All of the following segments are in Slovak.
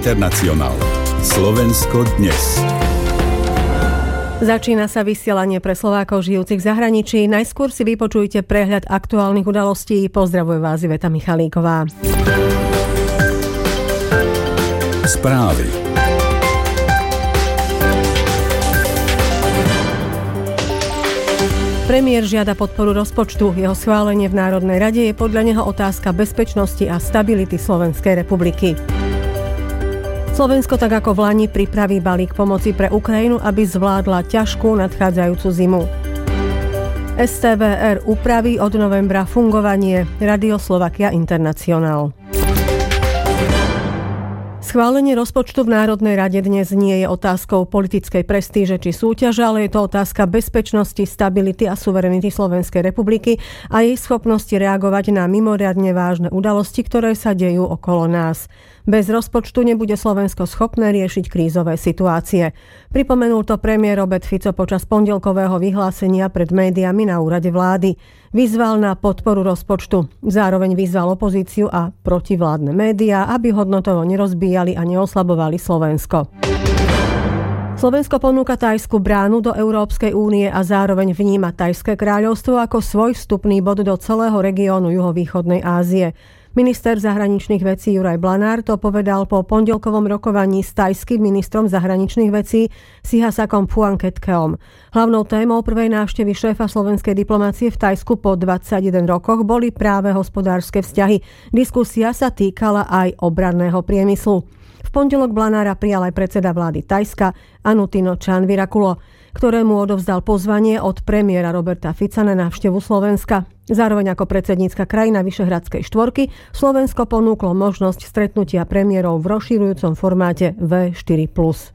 Internacionál. Slovensko dnes. Začína sa vysielanie pre Slovákov žijúcich v zahraničí. Najskôr si vypočujte prehľad aktuálnych udalostí. Pozdravuje vás Iveta Michalíková. Správy. Premiér žiada podporu rozpočtu. Jeho schválenie v Národnej rade je podľa neho otázka bezpečnosti a stability Slovenskej republiky. Slovensko tak ako vlani pripraví balík pomoci pre Ukrajinu, aby zvládla ťažkú nadchádzajúcu zimu. STVR upraví od novembra fungovanie Radio Slovakia Internacionál. Schválenie rozpočtu v Národnej rade dnes nie je otázkou politickej prestíže či súťaže, ale je to otázka bezpečnosti, stability a suverenity Slovenskej republiky a jej schopnosti reagovať na mimoriadne vážne udalosti, ktoré sa dejú okolo nás. Bez rozpočtu nebude Slovensko schopné riešiť krízové situácie. Pripomenul to premiér Robert Fico počas pondelkového vyhlásenia pred médiami na úrade vlády. Vyzval na podporu rozpočtu. Zároveň vyzval opozíciu a protivládne médiá, aby hodnotovo nerozbíjali a neoslabovali Slovensko. Slovensko ponúka Thajsku bránu do Európskej únie a zároveň vníma Thajské kráľovstvo ako svoj vstupný bod do celého regiónu juhovýchodnej Ázie. Minister zahraničných vecí Juraj Blanár to povedal po pondelkovom rokovaní s thajským ministrom zahraničných vecí Sihasakom Phuangketkeom. Hlavnou témou prvej návštevy šéfa slovenskej diplomácie v Thajsku po 21 rokoch boli práve hospodárske vzťahy. Diskusia sa týkala aj obranného priemyslu. V pondelok Blanára prijal aj predseda vlády Thajska Anutino Chanvirakul, ktorému odovzdal pozvanie od premiéra Roberta Fica na návštevu Slovenska. Zároveň ako predsednícka krajina Vyšehradskej štvorky Slovensko ponúklo možnosť stretnutia premiérov v rozširujúcom formáte V4+.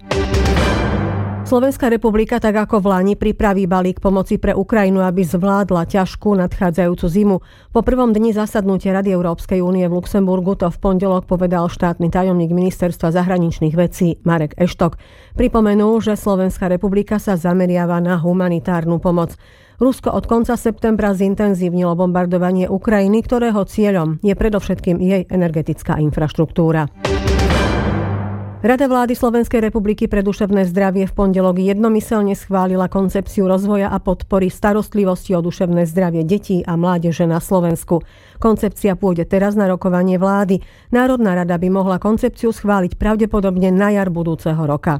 Slovenská republika tak ako vlani pripraví balík pomoci pre Ukrajinu, aby zvládla ťažkú nadchádzajúcu zimu. Po prvom dni zasadnutia Rady Európskej únie v Luxemburgu to v pondelok povedal štátny tajomník ministerstva zahraničných vecí Marek Eštok. Pripomenul, že Slovenská republika sa zameriava na humanitárnu pomoc. Rusko od konca septembra zintenzívnilo bombardovanie Ukrajiny, ktorého cieľom je predovšetkým jej energetická infraštruktúra. Rada vlády Slovenskej republiky pre duševné zdravie v pondelok jednomyselne schválila koncepciu rozvoja a podpory starostlivosti o duševné zdravie detí a mládeže na Slovensku. Koncepcia pôjde teraz na rokovanie vlády. Národná rada by mohla koncepciu schváliť pravdepodobne na jar budúceho roka.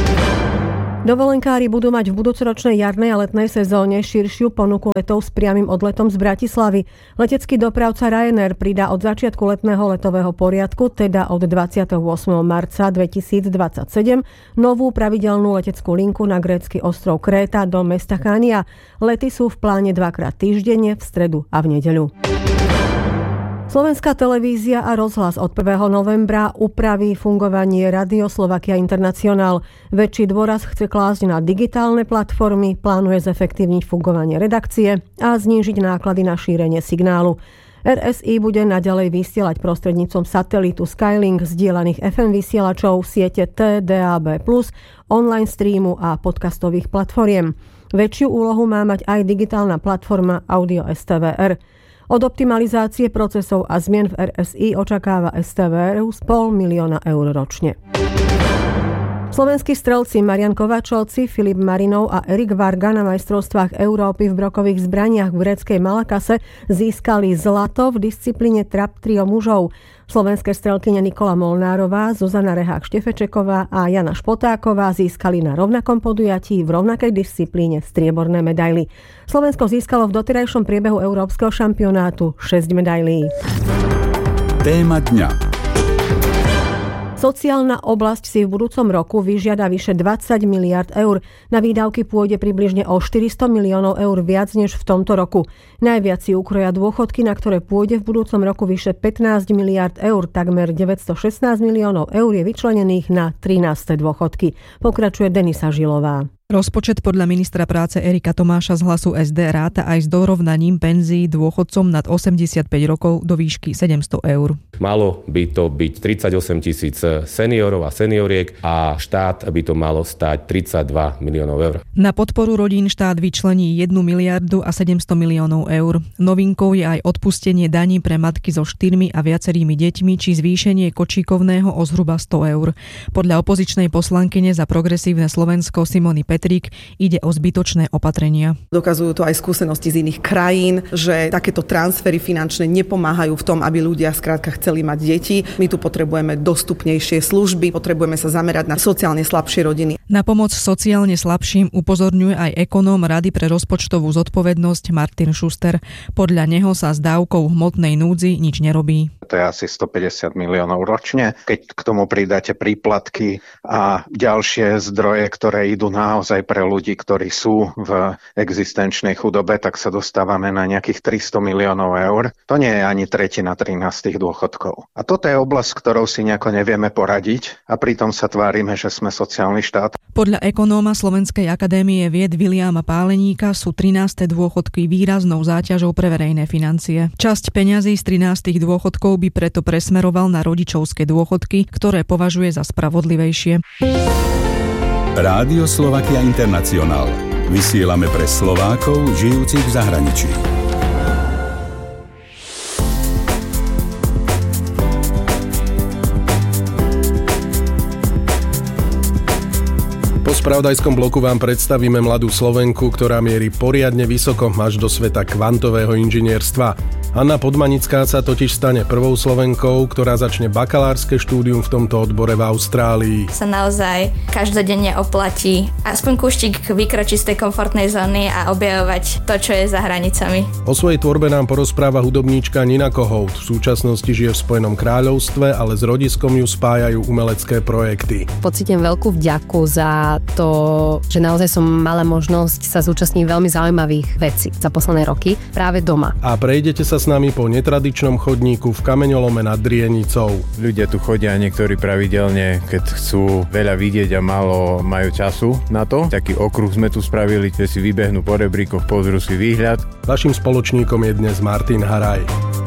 Dovolenkári budú mať v budúcoročnej jarnej a letnej sezóne širšiu ponuku letov s priamym odletom z Bratislavy. Letecký dopravca Ryanair pridá od začiatku letného letového poriadku, teda od 28. marca 2027, novú pravidelnú leteckú linku na grécky ostrov Kréta do mesta Chania. Lety sú v pláne dvakrát týždenne, v stredu a v nedeľu. Slovenská televízia a rozhlas od 1. novembra upraví fungovanie Radio Slovakia Internacionál. Väčší dôraz chce klásť na digitálne platformy, plánuje zefektívniť fungovanie redakcie a znížiť náklady na šírenie signálu. RSI bude naďalej vysielať prostredníctvom satelitu Skylink, zdieľaných FM vysielačov, siete DAB+, online streamu a podcastových platformiem. Väčšiu úlohu má mať aj digitálna platforma Audio STVR. Od optimalizácie procesov a zmien v RSI očakáva STVR z 500 000 eur ročne. Slovenskí strelci Marian Kovačovci, Filip Marinov a Erik Varga na majstrovstvách Európy v brokových zbraniach v gréckej Malakase získali zlato v disciplíne trap trio mužov. Slovenské strelkyne Nikola Molnárová, Zuzana Rehák-Štefečeková a Jana Špotáková získali na rovnakom podujatí v rovnakej disciplíne strieborné medaily. Slovensko získalo v doterajšom priebehu európskeho šampionátu 6 medailí. Téma dňa. Sociálna oblasť si v budúcom roku vyžiada vyše 20 miliard eur. Na výdavky pôjde približne o 400 miliónov eur viac než v tomto roku. Najviac si ukroja dôchodky, na ktoré pôjde v budúcom roku vyše 15 miliard eur. Takmer 916 miliónov eur je vyčlenených na 13. dôchodky. Pokračuje Denisa Žilová. Rozpočet podľa ministra práce Erika Tomáša z Hlasu SD ráta aj s dorovnaním penzií dôchodcom nad 85 rokov do výšky 700 eur. Malo by to byť 38 000 seniorov a senioriek a štát by to malo stáť 32 miliónov eur. Na podporu rodín štát vyčlení 1 miliardu a 700 miliónov eur. Novinkou je aj odpustenie daní pre matky so 4 a viacerými deťmi či zvýšenie kočíkovného o zhruba 100 eur. Podľa opozičnej poslankyne za Progresívne Slovensko Simony Petrík ide o zbytočné opatrenia. Dokazujú to aj skúsenosti z iných krajín, že takéto transfery finančné nepomáhajú v tom, aby ľudia skrátka chceli mať deti. My tu potrebujeme dostupnejšie služby, potrebujeme sa zamerať na sociálne slabšie rodiny. Na pomoc sociálne slabším upozorňuje aj ekonóm Rady pre rozpočtovú zodpovednosť Martin Schuster. Podľa neho sa s dávkou hmotnej núdzi nič nerobí. To je asi 150 miliónov ročne. Keď k tomu pridáte príplatky a ďalšie zdroje, ktoré idú naozaj pre ľudí, ktorí sú v existenčnej chudobe, tak sa dostávame na nejakých 300 miliónov eur. To nie je ani 1/13 dôchodkov. A toto je oblasť, ktorou si nejako nevieme poradiť a pritom sa tvárime, že sme sociálny štát. Podľa ekonóma Slovenskej akadémie vied Viliama Páleníka sú 13. dôchodky výraznou záťažou pre verejné financie. Časť peňazí z 13. dôchodkov by preto presmeroval na rodičovské dôchodky, ktoré považuje za spravodlivejšie. Rádio Slovakia International. Vysielame pre Slovákov žijúcich v zahraničí. Po spravodajskom bloku vám predstavíme mladú Slovenku, ktorá mierí poriadne vysoko až do sveta kvantového inžinierstva. Anna Podmanická sa totiž stane prvou Slovenkou, ktorá začne bakalárske štúdium v tomto odbore v Austrálii. Sa naozaj každodenne oplatí aspoň kúštik vykročiť z tej komfortnej zóny a objavovať to, čo je za hranicami. O svojej tvorbe nám porozpráva hudobníčka Nina Kohout. V súčasnosti žije v Spojenom kráľovstve, ale s rodiskom ju spájajú umelecké projekty. Pocítim veľkú vďaku za to, že naozaj som mala možnosť sa zúčastniť veľmi zaujímavých vecí za posledné roky práve doma. A prejdete sa s nami po netradičnom chodníku v Kameňolome nad Drienicou. Ľudia tu chodia niektorí pravidelne, keď chcú veľa vidieť a málo majú času na to. Taký okruh sme tu spravili, kde si vybehnú po rebríkoch, pozrú si výhľad. Vaším spoločníkom je dnes Martin Haraj.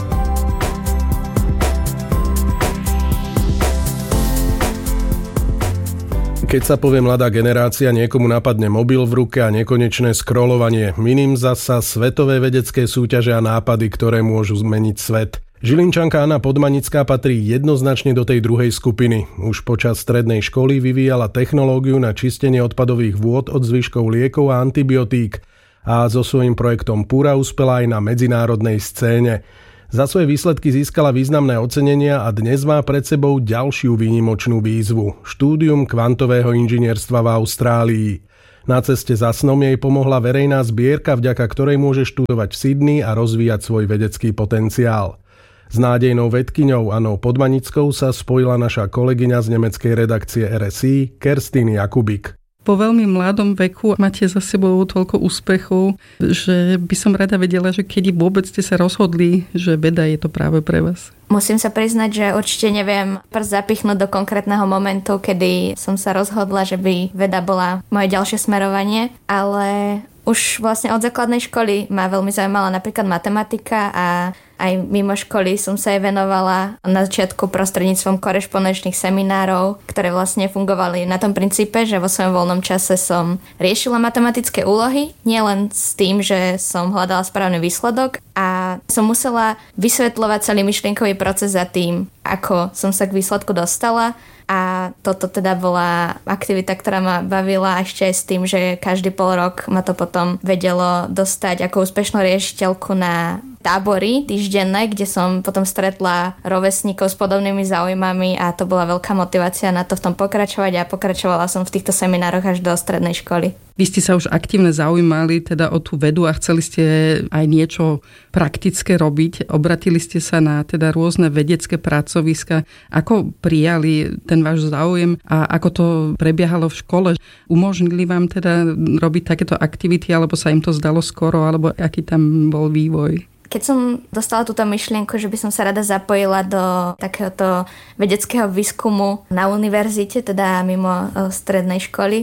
Keď sa povie mladá generácia, niekomu napadne mobil v ruke a nekonečné scrollovanie. Iným zasa svetové vedecké súťaže a nápady, ktoré môžu zmeniť svet. Žilinčanka Anna Podmanická patrí jednoznačne do tej druhej skupiny. Už počas strednej školy vyvíjala technológiu na čistenie odpadových vôd od zvyškov liekov a antibiotík. A so svojím projektom Pura uspela aj na medzinárodnej scéne. Za svoje výsledky získala významné ocenenia a dnes má pred sebou ďalšiu výnimočnú výzvu – štúdium kvantového inžinierstva v Austrálii. Na ceste za snom jej pomohla verejná zbierka, vďaka ktorej môže študovať v Sydney a rozvíjať svoj vedecký potenciál. S nádejnou vedkyňou Annou Podmanickou sa spojila naša kolegyňa z nemeckej redakcie RSI Kerstin Jakubik. Po veľmi mladom veku máte za sebou toľko úspechov, že by som rada vedela, že kedy vôbec ste sa rozhodli, že veda je to práve pre vás. Musím sa priznať, že určite neviem prst zapichnúť do konkrétneho momentu, kedy som sa rozhodla, že by veda bola moje ďalšie smerovanie, ale už vlastne od základnej školy ma veľmi zaujímala napríklad matematika a aj mimo školy som sa jej venovala na začiatku prostredníctvom korešpondenčných seminárov, ktoré vlastne fungovali na tom princípe, že vo svojom voľnom čase som riešila matematické úlohy, nielen s tým, že som hľadala správny výsledok a som musela vysvetľovať celý myšlienkový proces za tým, ako som sa k výsledku dostala. A toto teda bola aktivita, ktorá ma bavila ešte aj s tým, že každý pol rok ma to potom vedelo dostať ako úspešnú riešiteľku na tábory týždenné, kde som potom stretla rovesníkov s podobnými záujmami a to bola veľká motivácia na to v tom pokračovať a pokračovala som v týchto seminároch až do strednej školy. Vy ste sa už aktívne zaujímali teda o tú vedu a chceli ste aj niečo praktické robiť. Obratili ste sa na teda rôzne vedecké pracoviska. Ako prijali ten váš záujem a ako to prebiehalo v škole? Umožnili vám teda robiť takéto aktivity, alebo sa im to zdalo skoro, alebo aký tam bol vývoj? Keď som dostala túto myšlienku, že by som sa rada zapojila do takéhoto vedeckého výskumu na univerzite, teda mimo strednej školy,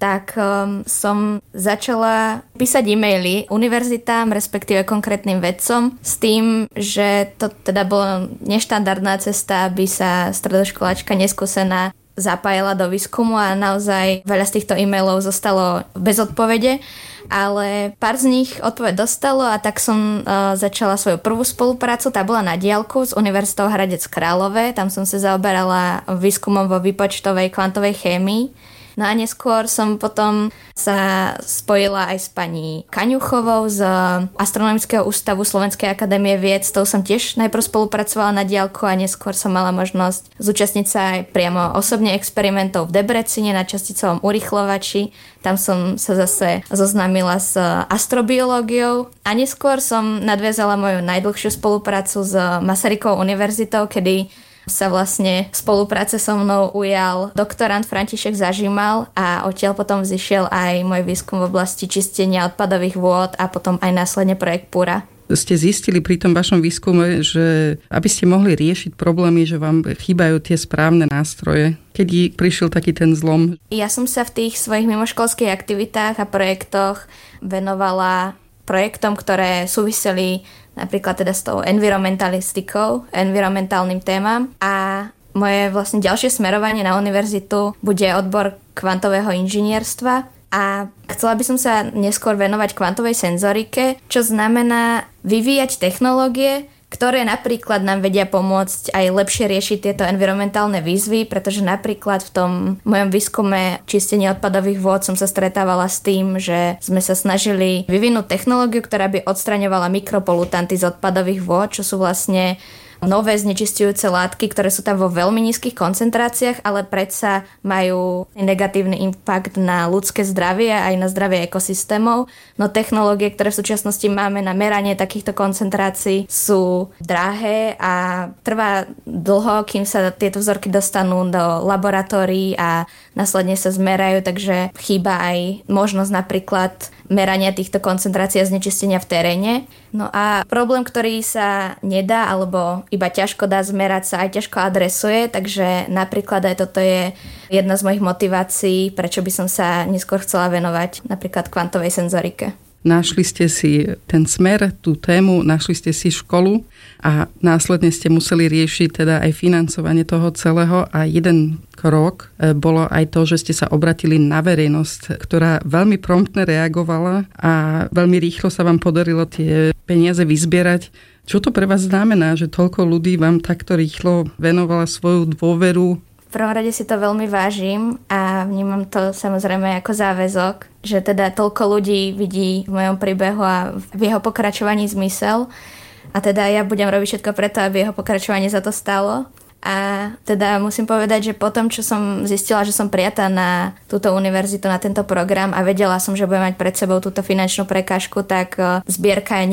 tak som začala písať e-maily univerzitám, respektíve konkrétnym vedcom s tým, že to teda bola neštandardná cesta, aby sa stredoškoláčka neskúsená zapájala do výskumu a naozaj veľa z týchto e-mailov zostalo bez odpovede, ale pár z nich odpoveď dostalo a tak som začala svoju prvú spoluprácu, tá bola na diaľku s Univerzitou Hradec Králové, tam som sa zaoberala výskumom vo výpočtovej kvantovej chémii. No a neskôr som potom sa spojila aj s pani Kaňuchovou z Astronomického ústavu Slovenskej akadémie vied. S tou som tiež najprv spolupracovala na diaľku a neskôr som mala možnosť zúčastniť sa aj priamo osobne experimentov v Debrecine na časticovom urýchlovači. Tam som sa zase zoznámila s astrobiológiou a neskôr som nadviazala moju najdlhšiu spoluprácu s Masarykovou univerzitou, kedy sa vlastne v spolupráce so mnou ujal doktorant František Zažimal a odtiaľ potom vzýšiel aj môj výskum v oblasti čistenia odpadových vôd a potom aj následne projekt Pura. Ste zistili pri tom vašom výskume, že aby ste mohli riešiť problémy, že vám chýbajú tie správne nástroje. Kedy prišiel taký ten zlom? Ja som sa v tých svojich mimoškolských aktivitách a projektoch venovala projektom, ktoré súviseli napríklad teda s tou environmentalistikou, environmentálnym témam a moje vlastne ďalšie smerovanie na univerzitu bude odbor kvantového inžinierstva a chcela by som sa neskôr venovať kvantovej senzorike, čo znamená vyvíjať technológie, ktoré napríklad nám vedia pomôcť aj lepšie riešiť tieto environmentálne výzvy, pretože napríklad v tom mojom výskume čistenia odpadových vôd som sa stretávala s tým, že sme sa snažili vyvinúť technológiu, ktorá by odstraňovala mikropolutanty z odpadových vôd, čo sú vlastne nové znečisťujúce látky, ktoré sú tam vo veľmi nízkych koncentráciách, ale predsa majú negatívny impact na ľudské zdravie a aj na zdravie ekosystémov. No technológie, ktoré v súčasnosti máme na meranie takýchto koncentrácií, sú drahé a trvá dlho, kým sa tieto vzorky dostanú do laboratórií a následne sa zmerajú, takže chýba aj možnosť napríklad merania týchto koncentrácií a znečistenia v teréne. No a problém, ktorý sa nedá alebo iba ťažko dá zmerať, sa aj ťažko adresuje, takže napríklad aj toto je jedna z mojich motivácií, prečo by som sa neskôr chcela venovať napríklad kvantovej senzorike. Našli ste si ten smer, tú tému, našli ste si školu a následne ste museli riešiť teda aj financovanie toho celého a jeden krok bolo aj to, že ste sa obratili na verejnosť, ktorá veľmi promptne reagovala a veľmi rýchlo sa vám podarilo tie peniaze vyzbierať. Čo to pre vás znamená, že toľko ľudí vám takto rýchlo venovala svoju dôveru? V prvom rade si to veľmi vážim a vnímam to samozrejme ako záväzok, že teda toľko ľudí vidí v mojom príbehu a v jeho pokračovaní zmysel a teda ja budem robiť všetko preto, aby jeho pokračovanie za to stalo. A teda musím povedať, že potom, čo som zistila, že som prijatá na túto univerzitu, na tento program a vedela som, že budem mať pred sebou túto finančnú prekážku, tak zbierka je